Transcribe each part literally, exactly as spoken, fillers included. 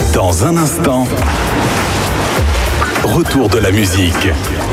Dans un instant, retour de la musique.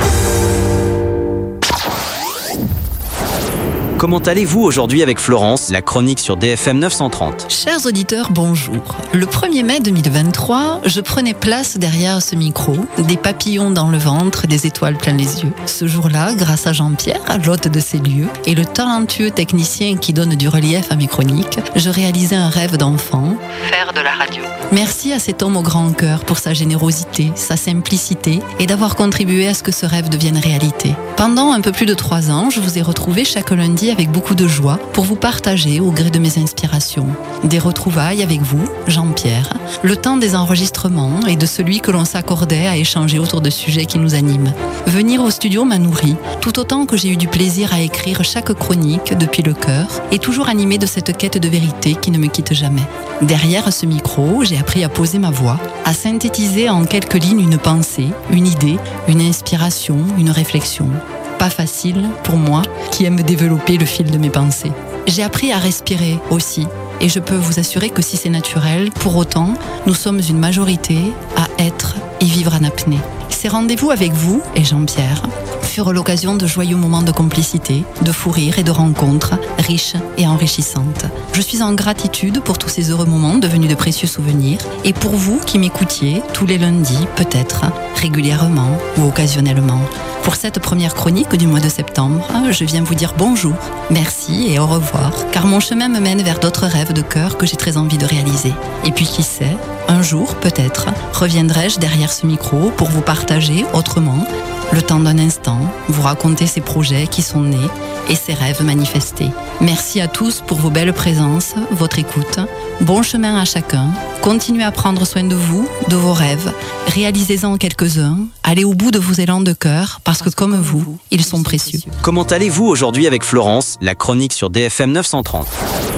Comment allez-vous aujourd'hui avec Florence, la chronique sur D F M neuf cent trente? Chers auditeurs, bonjour. Le premier mai deux mille vingt-trois, je prenais place derrière ce micro, des papillons dans le ventre, des étoiles plein les yeux. Ce jour-là, grâce à Jean-Pierre, l'hôte de ces lieux, et le talentueux technicien qui donne du relief à mes chroniques, je réalisais un rêve d'enfant, faire de la radio. Merci à cet homme au grand cœur pour sa générosité, sa simplicité et d'avoir contribué à ce que ce rêve devienne réalité. Pendant un peu plus de trois ans, je vous ai retrouvé chaque lundi avec beaucoup de joie pour vous partager au gré de mes inspirations. Des retrouvailles avec vous, Jean-Pierre, le temps des enregistrements et de celui que l'on s'accordait à échanger autour de sujets qui nous animent. Venir au studio m'a nourri, tout autant que j'ai eu du plaisir à écrire chaque chronique depuis le cœur et toujours animé de cette quête de vérité qui ne me quitte jamais. Derrière ce micro, j'ai appris à poser ma voix, à synthétiser en quelques lignes une pensée, une idée, une inspiration, une réflexion. Pas facile pour moi qui aime développer le fil de mes pensées. J'ai appris à respirer aussi et je peux vous assurer que si c'est naturel, pour autant, nous sommes une majorité à être et vivre en apnée. Ces rendez-vous avec vous et Jean-Pierre furent l'occasion de joyeux moments de complicité, de fou rire et de rencontres riches et enrichissantes. Je suis en gratitude pour tous ces heureux moments devenus de précieux souvenirs et pour vous qui m'écoutiez tous les lundis, peut-être, régulièrement ou occasionnellement. Pour cette première chronique du mois de septembre, je viens vous dire bonjour, merci et au revoir, car mon chemin me mène vers d'autres rêves de cœur que j'ai très envie de réaliser. Et puis qui sait, un jour, peut-être, reviendrai-je derrière ce micro pour vous partager autrement, le temps d'un instant, vous raconter ces projets qui sont nés et ces rêves manifestés. Merci à tous pour vos belles présences, votre écoute. Bon chemin à chacun. Continuez à prendre soin de vous, de vos rêves. Réalisez-en quelques-uns. Allez au bout de vos élans de cœur, parce que comme vous, ils sont précieux. Comment allez-vous aujourd'hui avec Florence, la chronique sur D F M neuf cent trente?